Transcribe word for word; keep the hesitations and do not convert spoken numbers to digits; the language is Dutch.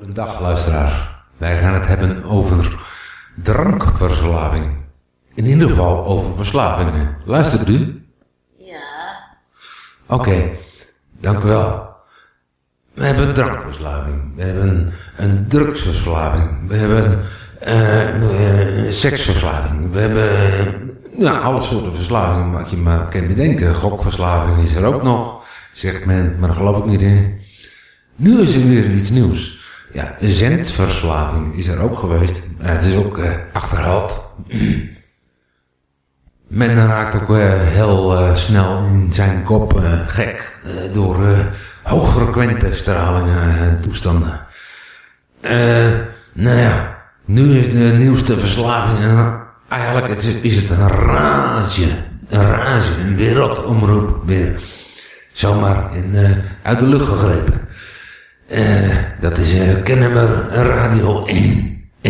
Dag luisteraar, wij gaan het hebben over drankverslaving. In ieder geval over verslavingen. Luistert u? Ja. Oké, okay, dank u wel. We hebben een drankverslaving, we hebben een drugsverslaving, we hebben uh, seksverslaving, we hebben uh, ja, alle soorten verslavingen wat je maar kan bedenken. Gokverslaving is er ook nog, zegt men, maar daar geloof ik niet in. Nu is er weer iets nieuws. Ja, zendverslaving is er ook geweest. Het is ook uh, achterhaald. Men raakt ook uh, heel uh, snel in zijn kop uh, gek uh, door uh, hoogfrequente stralingen en toestanden. Uh, nou ja, nu is de nieuwste verslaving uh, eigenlijk het is, is het een rage, een rage, een wereldomroep weer zomaar in, uh, uit de lucht gegrepen. Uh, dat is uh, Kennemer Radio één.